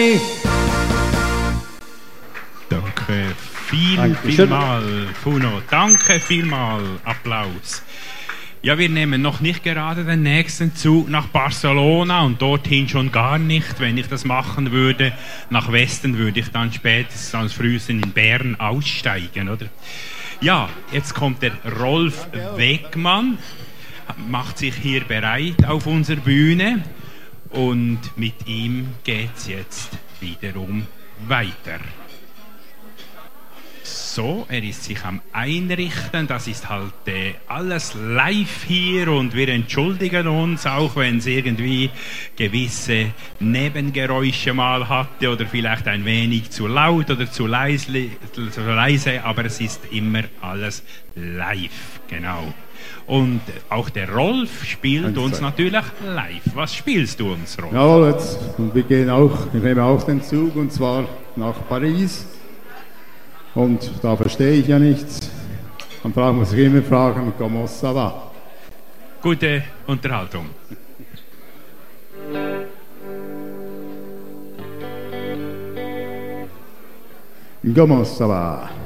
Danke vielmal, Funo. Danke vielmal. Applaus. Ja, wir nehmen noch nicht gerade den nächsten Zug nach Barcelona und dorthin schon gar nicht. Wenn ich das machen würde, nach Westen würde ich dann spätestens als frühestens in Bern aussteigen, oder? Ja, jetzt kommt der Rolf Wegmann, macht sich hier bereit auf unserer Bühne und mit ihm geht's jetzt wiederum weiter. So, er ist sich am Einrichten, das ist halt alles live hier und wir entschuldigen uns, auch wenn es irgendwie gewisse Nebengeräusche mal hatte oder vielleicht ein wenig zu laut oder zu leise, aber es ist immer alles live, genau. Und auch der Rolf spielt uns natürlich live. Was spielst du uns, Rolf? Ja, wir nehmen auch den Zug und zwar nach Paris. Und da verstehe ich ja nichts. Dann muss ich immer fragen, comment ça va? Gute Unterhaltung. Comment ça va?